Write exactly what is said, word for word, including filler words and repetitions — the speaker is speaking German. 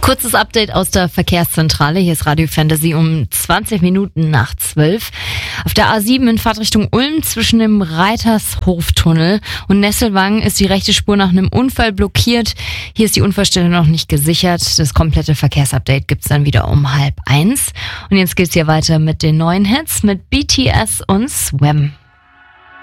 Kurzes Update aus der Verkehrszentrale. Hier ist Radio Fantasy um zwanzig Minuten nach zwölf. Auf der A sieben in Fahrtrichtung Ulm zwischen dem Reitershoftunnel und Nesselwang ist die rechte Spur nach einem Unfall blockiert. Hier ist die Unfallstelle noch nicht gesichert. Das komplette Verkehrsupdate gibt's dann wieder um halb eins. Und jetzt geht's hier weiter mit den neuen Hits mit B T S und Swim.